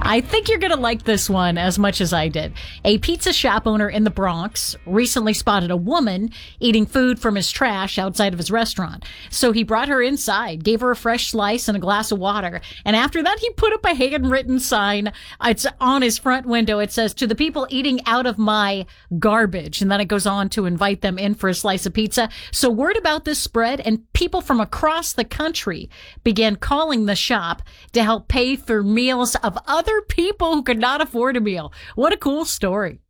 I think you're going to like this one as much as I did. A pizza shop owner in the Bronx recently spotted a woman eating food from his trash outside of his restaurant. So he brought her inside, gave her a fresh slice and a glass of water. And after that, he put up a handwritten sign. It's on his front window. It says, "To the people eating out of my garbage." And then it goes on to invite them in for a slice of pizza. So word about this spread, and people from across the country began calling the shop to help pay for meals of other people who could not afford a meal. What a cool story.